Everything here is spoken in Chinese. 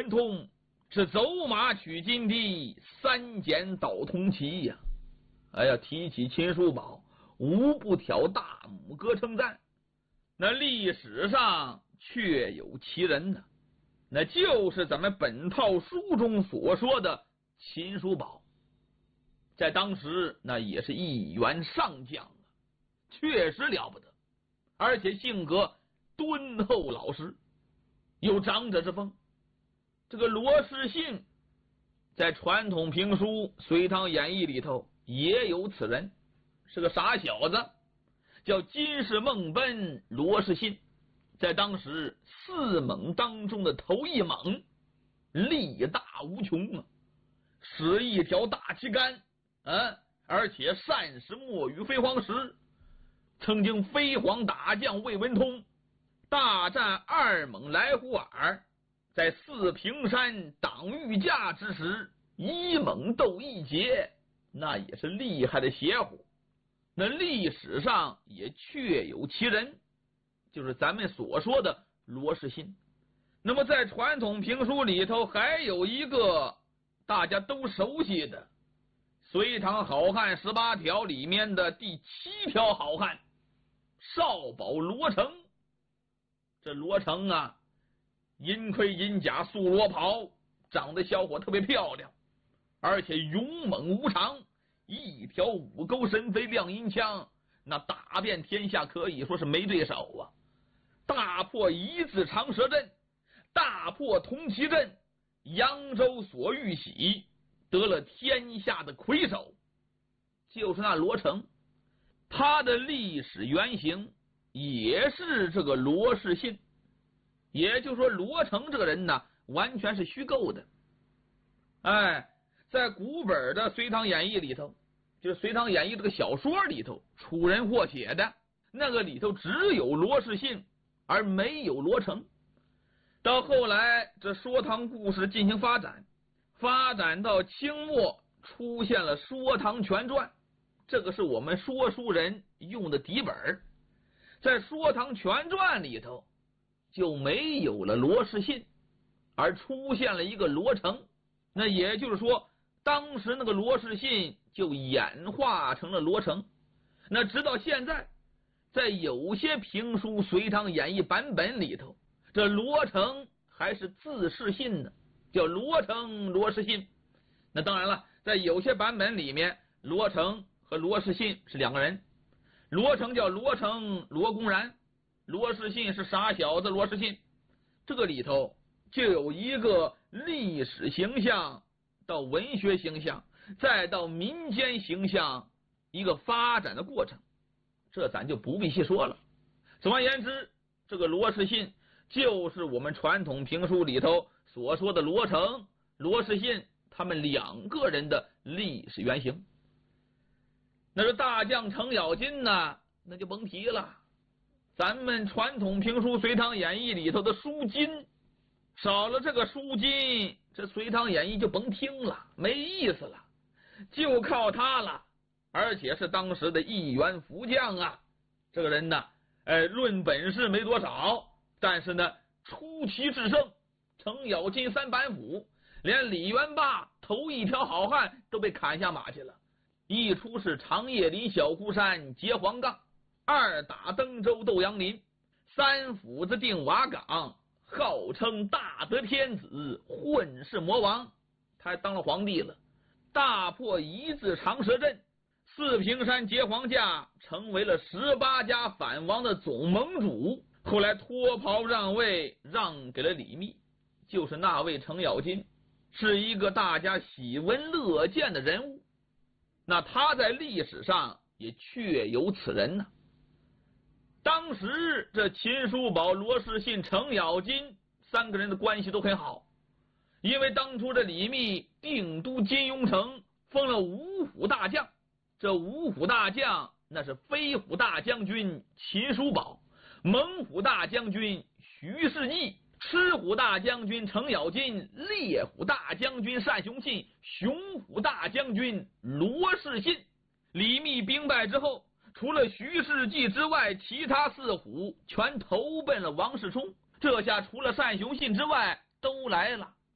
文通是走马取金的三尖刀铜旗呀！哎呀，提起秦叔宝，无不挑大拇哥称赞。那历史上确有其人呢，那就是咱们本套书中所说的秦叔宝。在当时那也是一员上将啊，确实了不得，而且性格敦厚老实，有长者之风。这个罗士信在传统评书《隋唐演义》里头也有此人，是个傻小子，叫金氏孟奔罗士信，在当时四猛当中的头一猛，力大无穷啊，使一条大旗杆而且善使墨雨飞黄石，曾经飞黄大将魏文通大战二猛来胡尔，在四平山挡御驾之时，一猛斗一捷，那也是厉害的邪乎。那历史上也确有其人，就是咱们所说的罗士信。那么在传统评书里头还有一个大家都熟悉的隋唐好汉18条里面的第7条好汉少保罗成。这罗成啊，银盔银甲素罗袍，长得小伙特别漂亮，而且勇猛无常，一条五钩神飞亮银枪，那打遍天下可以说是没对手啊！大破一字长蛇阵，大破铜旗阵，扬州所玉玺，得了天下的魁首。就是那罗成，他的历史原型也是这个罗士信，也就是说罗成这个人呢完全是虚构的。在古本的《隋唐演义》里头，就是《隋唐演义》这个小说里头，楚人或写的那个里头只有罗士信而没有罗成。到后来这说唐故事进行发展到清末，出现了《说唐全传》，这个是我们说书人用的底本。在《说唐全传》里头就没有了罗士信，而出现了一个罗成。那也就是说当时那个罗士信就演化成了罗成。那直到现在，在有些评书《隋唐演义》版本里头，这罗成还是自士信呢，叫罗成罗士信。那当然了，在有些版本里面，罗成和罗士信是两个人，罗成叫罗成罗公然，罗士信是傻小子罗士信。这个里头就有一个历史形象到文学形象再到民间形象一个发展的过程，这咱就不必细说了。总而言之，这个罗士信就是我们传统评书里头所说的罗成罗士信他们两个人的历史原型。那是大将程咬金呢，那就甭提了。咱们传统评书《隋唐演义》里头的书金，少了这个书金，这《隋唐演义》就甭听了，没意思了，就靠他了。而且是当时的一员副将啊，这个人呢，论本事没多少，但是呢，出奇制胜，程咬金三板斧，连李元霸头一条好汉都被砍下马去了。一出是长叶林小孤山截黄杠，二打登州斗阳林，三斧子定瓦岗，号称大德天子，混世魔王，他还当了皇帝了。大破一字长蛇阵，四平山截黄架，成为了18家反王的总盟主。后来脱袍让位，让给了李密，就是那位程咬金，是一个大家喜闻乐见的人物。那他在历史上也确有此人呢。当时这秦叔宝、罗士信、程咬金三个人的关系都很好，因为当初这李密定都金庸城，封了五虎大将。这五虎大将那是飞虎大将军秦叔宝，猛虎大将军徐世义，狮虎大将军程咬金，猎虎大将军单雄信，雄虎大将军罗士信。李密兵败之后，除了徐世绩之外，其他四虎全投奔了王世充。这下除了单雄信之外都来了，